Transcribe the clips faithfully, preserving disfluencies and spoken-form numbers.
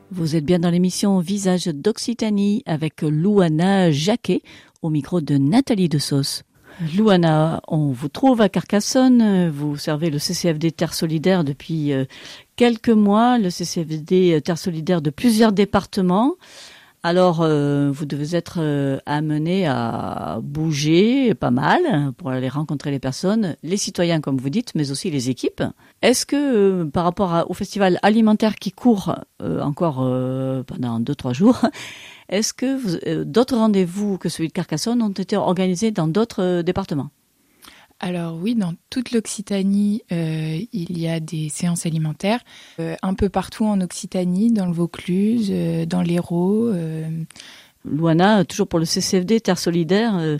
Vous êtes bien dans l'émission Visage d'Occitanie avec Louana Jacquet au micro de Nathalie Desauces. Louana, on vous trouve à Carcassonne, vous servez le C C F D Terre Solidaire depuis quelques mois, le C C F D Terre Solidaire de plusieurs départements. Alors, euh, vous devez être euh, amené à bouger pas mal pour aller rencontrer les personnes, les citoyens comme vous dites, mais aussi les équipes. Est-ce que euh, par rapport à, au festival alimentaire qui court euh, encore euh, pendant deux trois jours, est-ce que vous, euh, d'autres rendez-vous que celui de Carcassonne ont été organisés dans d'autres euh, départements ? Alors oui, dans toute l'Occitanie, euh, il y a des séances alimentaires, euh, un peu partout en Occitanie, dans le Vaucluse, euh, dans l'Hérault. Euh... Louana, toujours pour le C C F D Terre Solidaire, euh,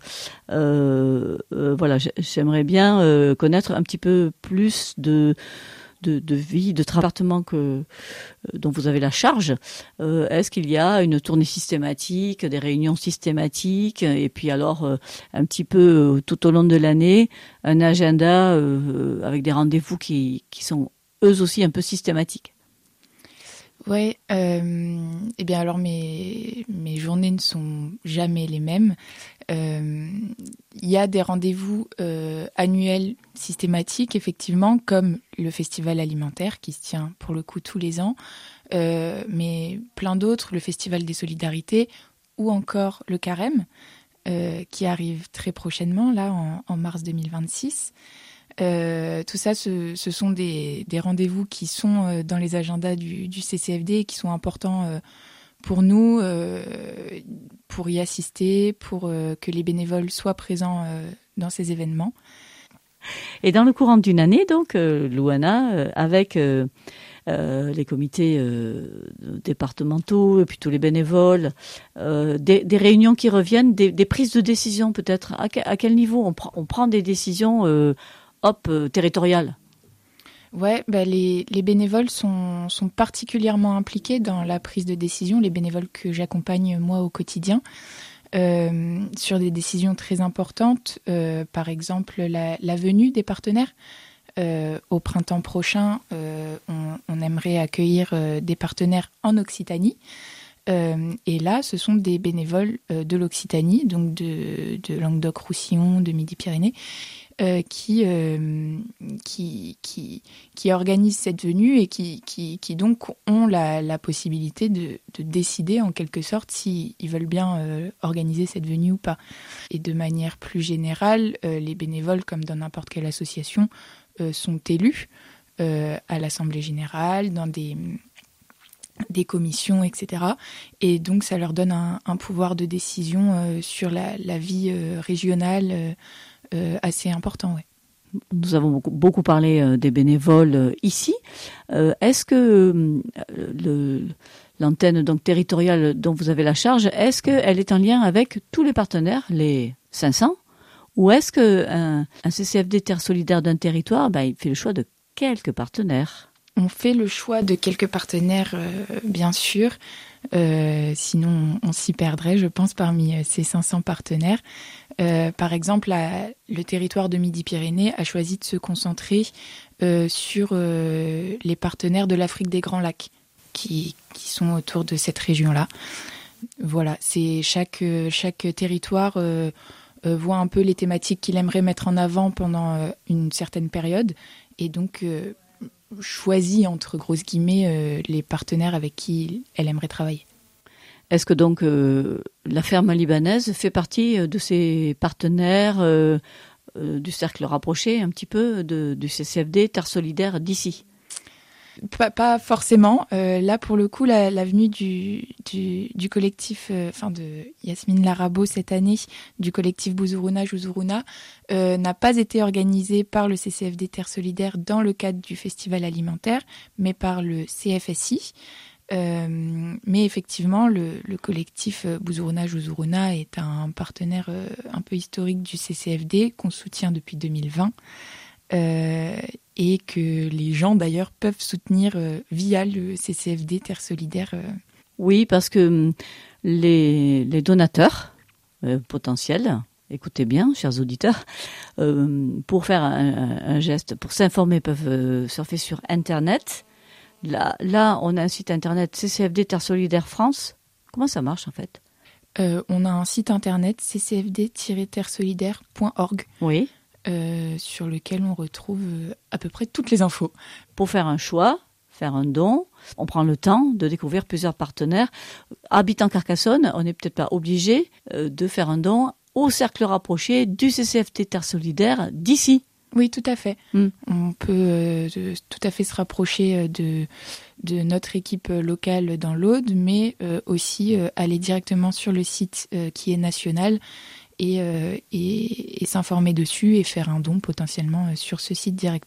euh, euh, voilà, j'aimerais bien euh, connaître un petit peu plus de de, de vie, de département que dont vous avez la charge. Euh, est-ce qu'il y a une tournée systématique, des réunions systématiques, et puis alors euh, un petit peu euh, tout au long de l'année, un agenda euh, avec des rendez-vous qui, qui sont eux aussi un peu systématiques? Ouais, euh, eh bien alors mes, mes journées ne sont jamais les mêmes. Euh, il y a des rendez-vous euh, annuels systématiques, effectivement, comme le festival alimentaire qui se tient pour le coup tous les ans, euh, mais plein d'autres, le festival des solidarités ou encore le carême euh, qui arrive très prochainement, là en, en mars deux mille vingt-six. Euh, tout ça, ce, ce sont des, des rendez-vous qui sont euh, dans les agendas du, du C C F D et qui sont importants euh, pour nous, euh, pour y assister, pour euh, que les bénévoles soient présents euh, dans ces événements. Et dans le courant d'une année, donc, euh, Louana, euh, avec euh, euh, les comités euh, départementaux et puis tous les bénévoles, euh, des, des réunions qui reviennent, des, des prises de décision peut-être. À, que, à quel niveau on, pr- on prend des décisions euh, hop, euh, territoriales? Ouais, bah les, les bénévoles sont, sont particulièrement impliqués dans la prise de décision, les bénévoles que j'accompagne moi au quotidien, euh, sur des décisions très importantes, euh, par exemple la, la venue des partenaires. Euh, au printemps prochain, euh, on, on aimerait accueillir euh, des partenaires en Occitanie. Euh, et là, ce sont des bénévoles euh, de l'Occitanie, donc de, de Languedoc-Roussillon, de Midi-Pyrénées, euh, qui, euh, qui, qui, qui organisent cette venue et qui, qui, qui donc ont la, la possibilité de, de décider en quelque sorte s'ils veulent bien euh, organiser cette venue ou pas. Et de manière plus générale, euh, les bénévoles, comme dans n'importe quelle association, euh, sont élus euh, à l'Assemblée générale, dans des... des commissions, et cetera. Et donc, ça leur donne un, un pouvoir de décision euh, sur la, la vie euh, régionale euh, euh, assez important, ouais. Nous avons beaucoup, beaucoup parlé euh, des bénévoles euh, ici. Euh, est-ce que euh, le, l'antenne donc territoriale dont vous avez la charge, est-ce qu'elle est en lien avec tous les partenaires, les cinq cents, ou est-ce qu'un un C C F D Terre Solidaire d'un territoire, ben, il fait le choix de quelques partenaires? On fait le choix de quelques partenaires, euh, bien sûr. Euh, sinon, on, on s'y perdrait, je pense, parmi euh, ces cinq cents partenaires. Euh, par exemple, la, le territoire de Midi-Pyrénées a choisi de se concentrer euh, sur euh, les partenaires de l'Afrique des Grands Lacs, qui, qui sont autour de cette région-là. Voilà, c'est chaque, chaque territoire euh, euh, voit un peu les thématiques qu'il aimerait mettre en avant pendant euh, une certaine période. Et donc... Euh, choisit, entre grosses guillemets, euh, les partenaires avec qui elle aimerait travailler. Est-ce que donc euh, la ferme libanaise fait partie de ces partenaires euh, euh, du cercle rapproché un petit peu de, du C C F D Terre Solidaire d'ici? Pas, pas forcément. Euh, là, pour le coup, la, la venue du, du, du collectif, euh, enfin de Yasmine Larabo cette année, du collectif Bouzurouna Jouzurouna, euh, n'a pas été organisée par le C C F D Terre Solidaire dans le cadre du festival alimentaire, mais par le C F S I. Euh, mais effectivement, le, le collectif Bouzurouna Jouzurouna est un partenaire euh, un peu historique du C C F D qu'on soutient depuis deux mille vingt. Euh, et que les gens d'ailleurs peuvent soutenir euh, via le C C F D Terre Solidaire. Euh. Oui, parce que les, les donateurs euh, potentiels, écoutez bien, chers auditeurs, euh, pour faire un, un geste, pour s'informer, peuvent euh, surfer sur Internet Là, là, on a un site internet C C F D Terre Solidaire France. Comment ça marche en fait ? euh, On a un site internet c c f d tiret terre solidaire point org. Oui. Euh, sur lequel on retrouve euh, à peu près toutes les infos. Pour faire un choix, faire un don, on prend le temps de découvrir plusieurs partenaires. Habitant Carcassonne, on n'est peut-être pas obligé euh, de faire un don au cercle rapproché du C C F D Terre Solidaire d'ici. Oui, tout à fait. Mm. On peut euh, tout à fait se rapprocher de, de notre équipe locale dans l'Aude, mais euh, aussi euh, aller directement sur le site euh, qui est national et, euh, et, et s'informer dessus et faire un don potentiellement euh, sur ce site direct.